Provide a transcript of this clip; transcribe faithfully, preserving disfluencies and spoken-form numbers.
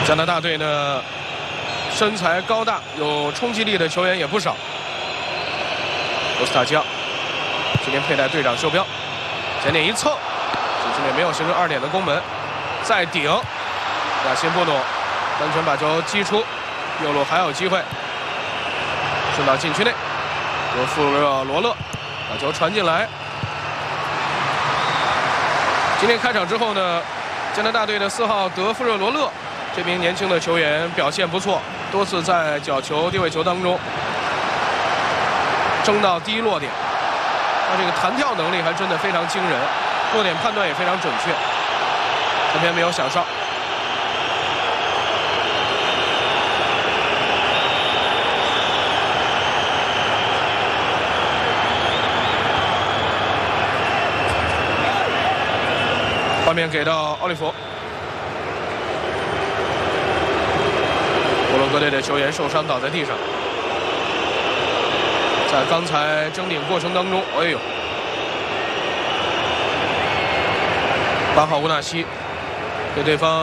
加拿大队呢，身材高大、有冲击力的球员也不少。罗斯塔基奥今天佩戴队长袖标，前点一蹭，禁区内没有形成二点的攻门，再顶，亚辛波诺单拳把球击出，右路还有机会，顺到禁区内，由富勒罗勒把球传进来。今天开场之后呢，加拿大队的四号德富热罗勒这名年轻的球员表现不错，多次在角球、定位球当中争到第一落点，他这个弹跳能力还真的非常惊人，落点判断也非常准确。这边没有响哨。画面给到奥利弗，摩洛哥队的球员受伤倒在地上，在刚才争顶过程当中，哎呦，八号乌纳西给对方